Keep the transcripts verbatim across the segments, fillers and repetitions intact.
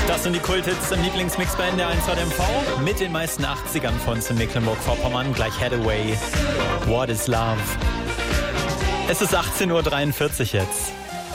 Das sind die Kulthits im Lieblingsmix bei N D R eins H D M V mit den meisten achtzigern von uns in Mecklenburg-Vorpommern. Gleich Hathaway, What is Love. Es ist achtzehn Uhr dreiundvierzig jetzt.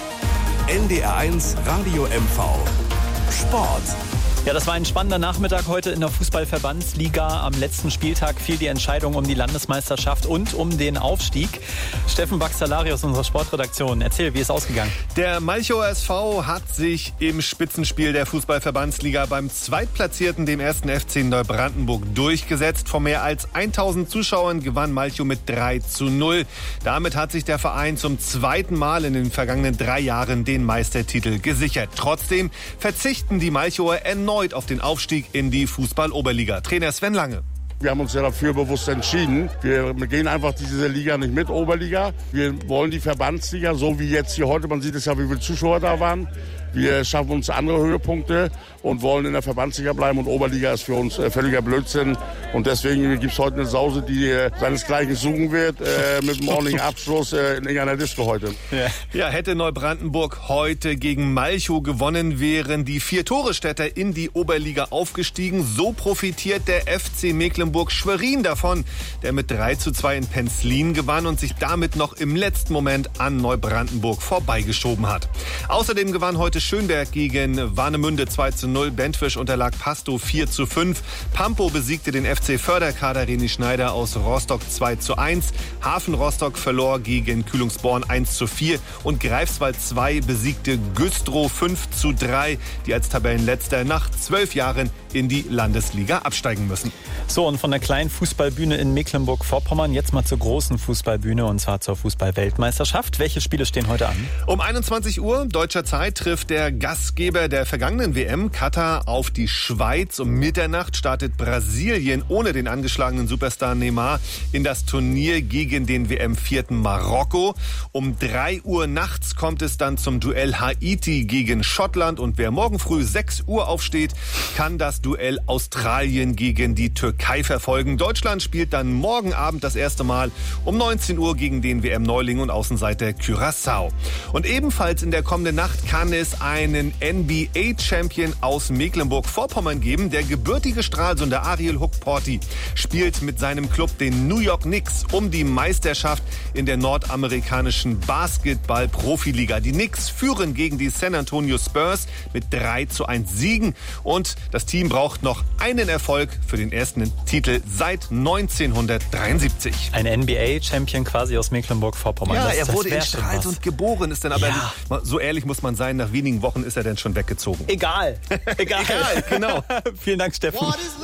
N D R eins Radio M V Sport. Ja, das war ein spannender Nachmittag heute in der Fußballverbandsliga. Am letzten Spieltag fiel die Entscheidung um die Landesmeisterschaft und um den Aufstieg. Steffen Baxalari aus unserer Sportredaktion, erzähl, wie ist es ausgegangen? Der Malchower S V hat sich im Spitzenspiel der Fußballverbandsliga beim Zweitplatzierten, dem ersten F C Neubrandenburg, durchgesetzt. Vor mehr als tausend Zuschauern gewann Malchow mit drei zu null. Damit hat sich der Verein zum zweiten Mal in den vergangenen drei Jahren den Meistertitel gesichert. Trotzdem verzichten die Malchower erneut auf den Aufstieg in die Fußball-Oberliga. Trainer Sven Lange. Wir haben uns ja dafür bewusst entschieden. Wir gehen einfach diese Liga nicht mit, Oberliga. Wir wollen die Verbandsliga, so wie jetzt hier heute. Man sieht es ja, wie viele Zuschauer da waren. Wir schaffen uns andere Höhepunkte und wollen in der Verbandsliga bleiben. Und Oberliga ist für uns äh, völliger Blödsinn. Und deswegen gibt es heute eine Sause, die äh, seinesgleichen suchen wird, äh, mit einem ordentlichen Abschluss äh, in irgendeiner Disco heute. Ja. ja, hätte Neubrandenburg heute gegen Malchow gewonnen, wären die Vier-Tore-Städter in die Oberliga aufgestiegen. So profitiert der F C Mecklenburg-Schwerin davon, der mit drei zu zwei in Penzlin gewann und sich damit noch im letzten Moment an Neubrandenburg vorbeigeschoben hat. Außerdem gewann heute Schönberg gegen Warnemünde zwei zu null. Bentwisch unterlag Pastow vier zu fünf. Pampo besiegte den F C Förderkader René Schneider aus Rostock zwei zu eins. Hafen Rostock verlor gegen Kühlungsborn eins zu vier. Und Greifswald zwei besiegte Güstrow fünf zu drei, die als Tabellenletzter nach zwölf Jahren in die Landesliga absteigen müssen. So, und von der kleinen Fußballbühne in Mecklenburg-Vorpommern jetzt mal zur großen Fußballbühne, und zwar zur Fußball-Weltmeisterschaft. Welche Spiele stehen heute an? Um einundzwanzig Uhr deutscher Zeit trifft der Gastgeber der vergangenen W M, Katar, auf die Schweiz. Um Mitternacht startet Brasilien ohne den angeschlagenen Superstar Neymar in das Turnier gegen den W M-Vierten Marokko. Um drei Uhr nachts kommt es dann zum Duell Haiti gegen Schottland. Und wer morgen früh sechs Uhr aufsteht, kann das Duell Australien gegen die Türkei verfolgen. Deutschland spielt dann morgen Abend das erste Mal um neunzehn Uhr gegen den W M-Neuling und Außenseiter Curaçao. Und ebenfalls in der kommenden Nacht kann es einen N B A-Champion aus Mecklenburg-Vorpommern geben. Der gebürtige Stralsunder Ariel Hook-Porty spielt mit seinem Club, den New York Knicks, um die Meisterschaft in der nordamerikanischen Basketball-Profiliga. Die Knicks führen gegen die San Antonio Spurs mit drei zu eins Siegen und das Team braucht noch einen Erfolg für den ersten Titel seit neunzehnhundertdreiundsiebzig. Ein N B A-Champion quasi aus Mecklenburg-Vorpommern. Ja, das, er das wurde in Stralsund geboren, ist dann aber, ja. so ehrlich muss man sein, nach wenigen Wochen ist er dann schon weggezogen. Egal. Egal. Egal, genau. Vielen Dank, Steffen.